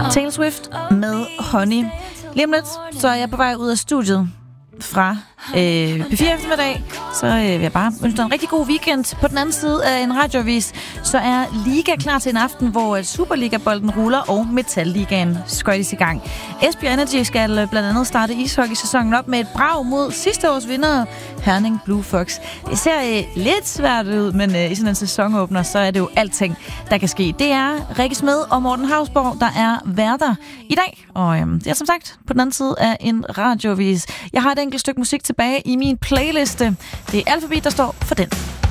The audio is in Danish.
Taylor Swift med Honey. Lige om lidt, så er jeg på vej ud af studiet fra P4 eftermiddag, så vil jeg bare ønske dig en rigtig god weekend. På den anden side af en radioavis, så er Liga klar til en aften, hvor Superliga-bolden ruller, og Metal-ligaen skøjtes i gang. Esbjerg Energy skal blandt andet starte ishockey-sæsonen op med et brag mod sidste års vinder, Herning Blue Fox. Det ser lidt svært ud, men i sådan en sæsonåbner, så er det jo alting, der kan ske. Det er Rikke Smed og Morten Hausborg, der er værter i dag, og det er som sagt på den anden side af en radioavis. Jeg har et enkelt stykke musik tilbage i min playliste. Det er Alphabet, der står for den.